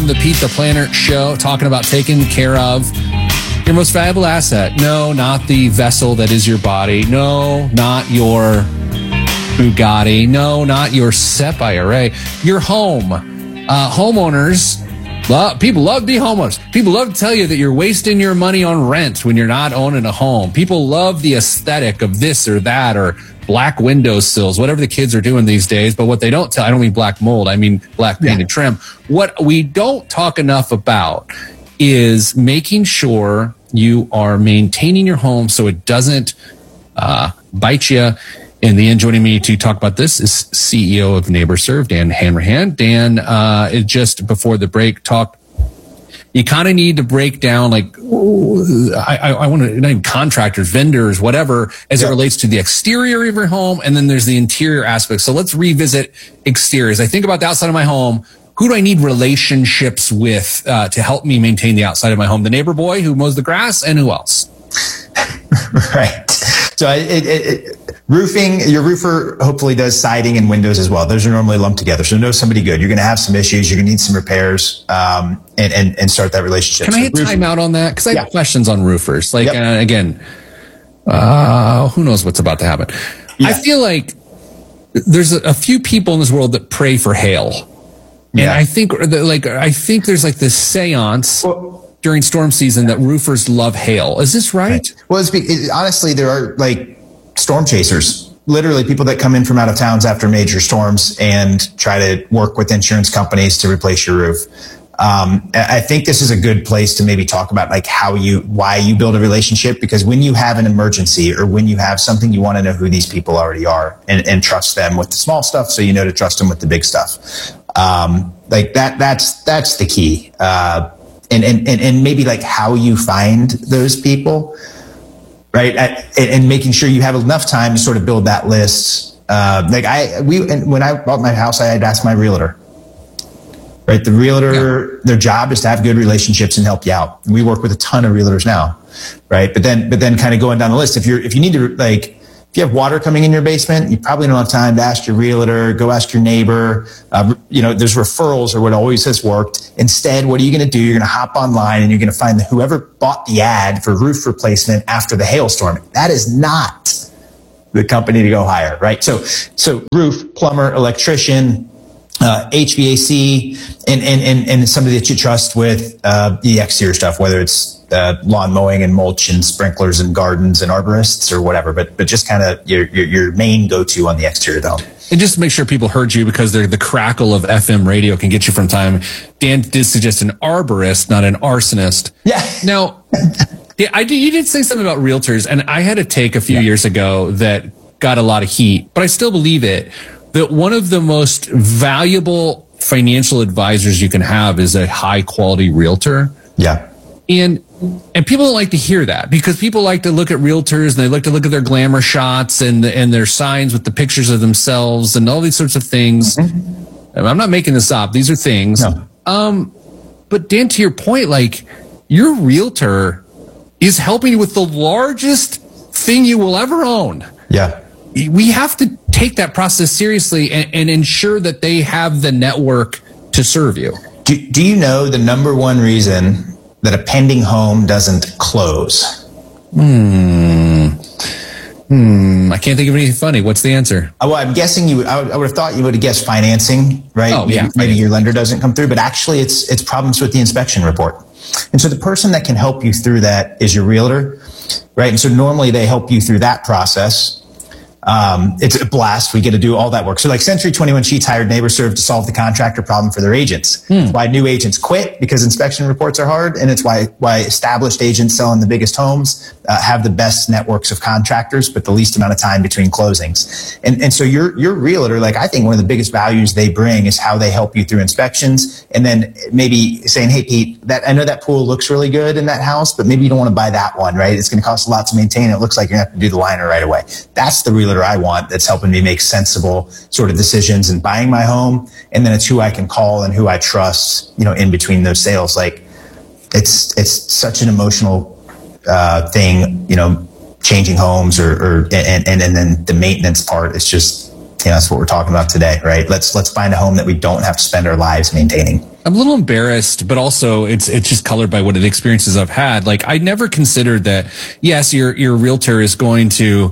the Pete the Planner Show, talking about taking care of your most valuable asset. No, not the vessel that is your body. No, not your Bugatti. No, not your SEP IRA. Your home. Homeowners, people love to be homeowners. People love to tell you that you're wasting your money on rent when you're not owning a home. People love the aesthetic of this or that, or black windowsills, whatever the kids are doing these days. But what they don't tell, I don't mean black mold, I mean black painted trim. What we don't talk enough about is making sure you are maintaining your home so it doesn't bite you in the end. Joining me to talk about this is CEO of NeighborServe, Dan Hanrahan. Dan, just before the break, talked. You kind of need to break down, like, I want to name contractors, vendors, whatever, as it relates to the exterior of your home, and then there's the interior aspect. So let's revisit exteriors. I think about the outside of my home. Who do I need relationships with to help me maintain the outside of my home? The neighbor boy who mows the grass, and who else? Right. So roofing, your roofer hopefully does siding and windows as well. Those are normally lumped together. So know somebody good. You're going to have some issues. You're going to need some repairs and start that relationship. Can I hit time out on that? Because I have questions on roofers. Like, again, who knows what's about to happen? Yeah. I feel like there's a few people in this world that pray for hail. And I think there's like this seance during storm season that roofers love hail. Is this right? Well, honestly, there are like storm chasers, literally people that come in from out of towns after major storms and try to work with insurance companies to replace your roof. I think this is a good place to maybe talk about like why you build a relationship, because when you have an emergency or when you have something, you want to know who these people already are and trust them with the small stuff, so you know to trust them with the big stuff. Like that's the key. And maybe like how you find those people, right? And making sure you have enough time to sort of build that list. When I bought my house, I had asked my realtor, right? The realtor, their job is to have good relationships and help you out. We work with a ton of realtors now, right? But then kind of going down the list, if you need to, like, if you have water coming in your basement, you probably don't have time to ask your realtor, go ask your neighbor. There's referrals or what always has worked. Instead, what are you going to do? You're going to hop online and you're going to find whoever bought the ad for roof replacement after the hailstorm. That is not the company to go hire, right? So roof, plumber, electrician, HVAC, and somebody that you trust with the exterior stuff, whether it's lawn mowing and mulch and sprinklers and gardens and arborists or whatever, but just kind of your main go-to on the exterior though. And just to make sure people heard you, because the crackle of FM radio can get you from time. Dan did suggest an arborist, not an arsonist. Yeah. Now, you did say something about realtors, and I had a take a few years ago that got a lot of heat, but I still believe it, that one of the most valuable financial advisors you can have is a high quality realtor. Yeah. And people don't like to hear that, because people like to look at realtors and they like to look at their glamour shots and their signs with the pictures of themselves and all these sorts of things. Mm-hmm. I'm not making this up. These are things. No. But Dan, to your point, like, your realtor is helping you with the largest thing you will ever own. Yeah. We have to take that process seriously and ensure that they have the network to serve you. Do you know the number one reason that a pending home doesn't close? I can't think of anything funny. What's the answer? Well, I'm guessing I would have thought you would have guessed financing, right? Oh, yeah. Maybe your lender doesn't come through, but actually it's problems with the inspection report. And so the person that can help you through that is your realtor, right? And so normally they help you through that process. It's a blast. We get to do all that work. So like Century 21 Sheets hired NeighborServe to solve the contractor problem for their agents. It's why new agents quit, because inspection reports are hard. And it's why established agents selling the biggest homes have the best networks of contractors, but the least amount of time between closings. And so your realtor, like, I think one of the biggest values they bring is how they help you through inspections. And then maybe saying, hey, Pete, I know that pool looks really good in that house, but maybe you don't want to buy that one, right? It's going to cost a lot to maintain. It looks like you're going to have to do the liner right away. That's the realtor I want, that's helping me make sensible sort of decisions in buying my home. And then it's who I can call and who I trust, in between those sales. Like, it's such an emotional changing homes and then the maintenance part is just that's what we're talking about today, right? Let's find a home that we don't have to spend our lives maintaining. I'm a little embarrassed, but also it's just colored by what the experiences I've had. Like, I never considered that, yes, your realtor is going to,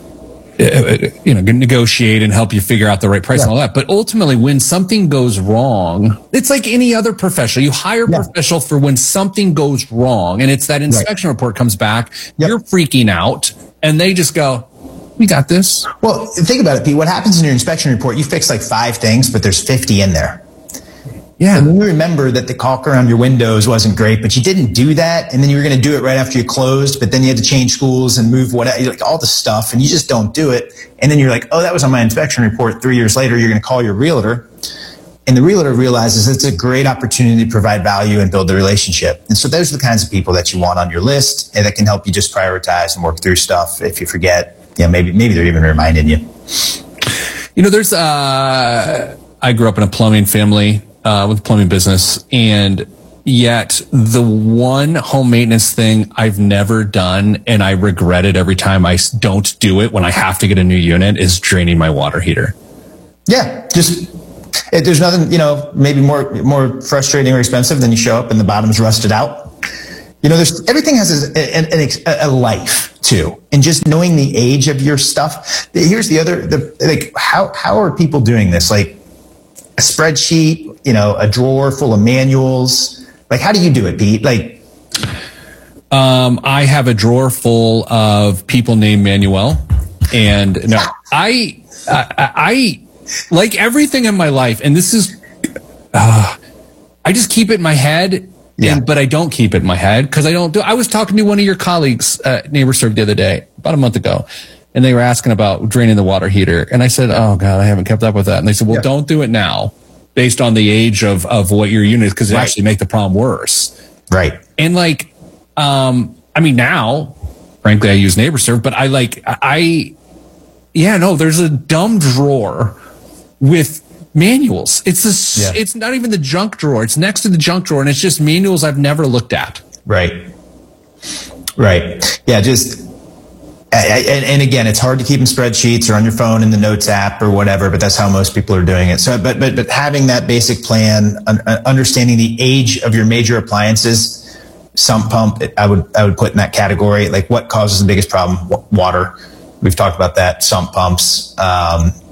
negotiate and help you figure out the right price and all that. But ultimately, when something goes wrong, it's like any other professional. You hire a professional for when something goes wrong, and it's that inspection report comes back, you're freaking out, and they just go, we got this. Well, think about it, Pete. What happens in your inspection report, you fix like 5 things, but there's 50 in there. Yeah. And then you remember that the caulk around your windows wasn't great, but you didn't do that. And then you were going to do it right after you closed, but then you had to change schools and move like all the stuff, and you just don't do it. And then you're like, oh, that was on my inspection report. 3 years later, you're going to call your realtor. And the realtor realizes it's a great opportunity to provide value and build the relationship. And so those are the kinds of people that you want on your list, and that can help you just prioritize and work through stuff. If you forget, maybe they're even reminding you. There's, I grew up in a plumbing family, with a plumbing business, and yet the one home maintenance thing I've never done, and I regret it every time I don't do it when I have to get a new unit, is draining my water heater. Yeah, there's nothing, maybe more frustrating or expensive than you show up and the bottom's rusted out. Everything has a life too, and just knowing the age of your stuff. Here's the other, how are people doing this? Like a spreadsheet, a drawer full of manuals. Like, how do you do it, Pete? Like, I have a drawer full of people named Manuel, and no, I like everything in my life, and this is, I just keep it in my head. But I don't keep it in my head because I was talking to one of your colleagues at NeighborServe the other day, about a month ago, and they were asking about draining the water heater. And I said, oh God, I haven't kept up with that. And they said, well, don't do it now based on the age of what your unit is, because it actually make the problem worse. Right. And now, frankly, I use NeighborServe, but there's a dumb drawer with manuals. It's not even the junk drawer. It's next to the junk drawer, and it's just manuals I've never looked at. Right. Yeah, and again, it's hard to keep in spreadsheets or on your phone in the notes app or whatever, but that's how most people are doing it. So, but having that basic plan, understanding the age of your major appliances, sump pump, I would put in that category. Like, what causes the biggest problem? Water. We've talked about that. Sump pumps.